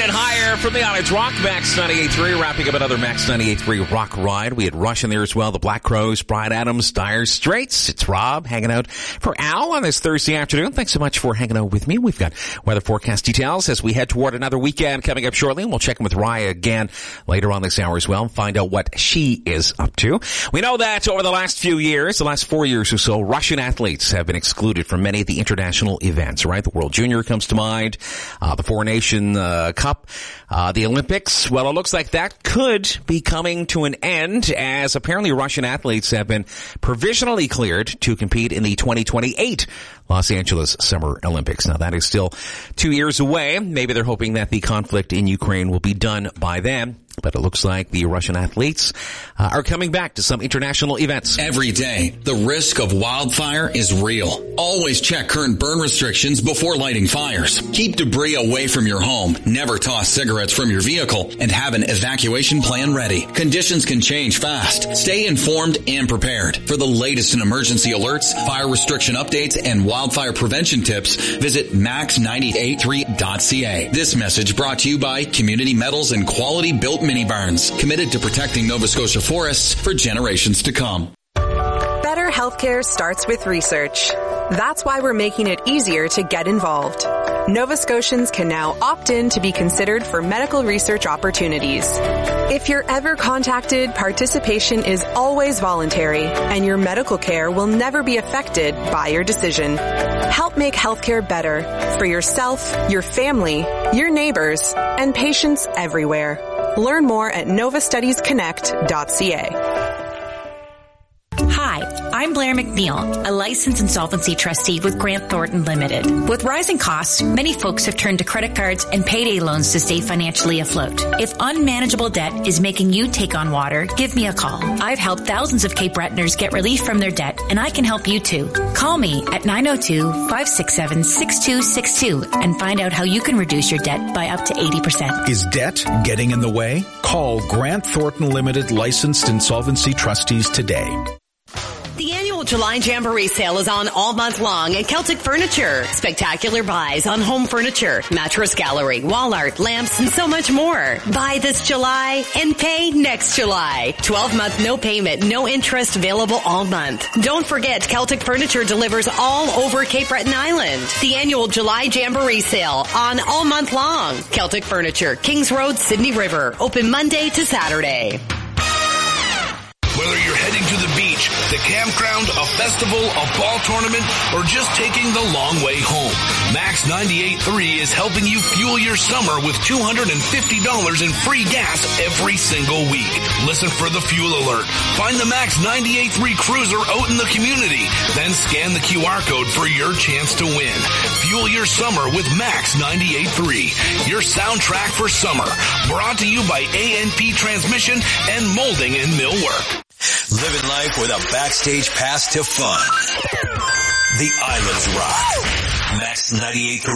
and higher from the Honors Rock, Max 98.3, wrapping up another Max 98.3 Rock Ride. We had Rush in there as well, the Black Crowes, Bryan Adams, Dire Straits. It's Rob hanging out for Al on this Thursday afternoon. Thanks so much for hanging out with me. We've got weather forecast details as we head toward another weekend coming up shortly, and we'll check in with Raya again later on this hour as well and find out what she is up to. We know that over the last few years, the last 4 years or so, Russian athletes have been excluded from many of the international events, right? The World Junior comes to mind, the Four Nation Cup, the Olympics. Well, it looks like that could be coming to an end as apparently Russian athletes have been provisionally cleared to compete in the 2028 Los Angeles Summer Olympics. Now, that is still 2 years away. Maybe they're hoping that the conflict in Ukraine will be done by then. But it looks like the Russian athletes are coming back to some international events. Every day, the risk of wildfire is real. Always check current burn restrictions before lighting fires. Keep debris away from your home. Never toss cigarettes from your vehicle. And have an evacuation plan ready. Conditions can change fast. Stay informed and prepared. For the latest in emergency alerts, fire restriction updates, and wildfire prevention tips, visit max983.ca. This message brought to you by Community Metals and Quality Built Mini Barns, committed to protecting Nova Scotia forests for generations to come. Better healthcare starts with research. That's why we're making it easier to get involved. Nova Scotians can now opt in to be considered for medical research opportunities. If you're ever contacted, participation is always voluntary, and your medical care will never be affected by your decision. Help make healthcare better for yourself, your family, your neighbors, and patients everywhere. Learn more at novastudiesconnect.ca. Hi, I'm Blair McNeil, a licensed insolvency trustee with Grant Thornton Limited. With rising costs, many folks have turned to credit cards and payday loans to stay financially afloat. If unmanageable debt is making you take on water, give me a call. I've helped thousands of Cape Bretoners get relief from their debt, and I can help you too. Call me at 902-567-6262 and find out how you can reduce your debt by up to 80%. Is debt getting in the way? Call Grant Thornton Limited licensed insolvency trustees today. The annual July Jamboree sale is on all month long at Celtic Furniture. Spectacular buys on home furniture, mattress gallery, wall art, lamps, and so much more. Buy this July and pay next July. 12-month no payment, no interest available all month. Don't forget, Celtic Furniture delivers all over Cape Breton Island. The annual July Jamboree sale on all month long. Celtic Furniture, Kings Road, Sydney River. Open Monday to Saturday. Whether you're heading to the beach, the campground, a festival, a ball tournament, or just taking the long way home, Max 98.3 is helping you fuel your summer with $250 in free gas every single week. Listen for the fuel alert. Find the Max 98.3 cruiser out in the community. Then scan the QR code for your chance to win. Fuel your summer with Max 98.3. Your soundtrack for summer. Brought to you by ANP Transmission and Molding and Millwork. Living life with a backstage pass to fun. The Islands Rock. Max 98.3.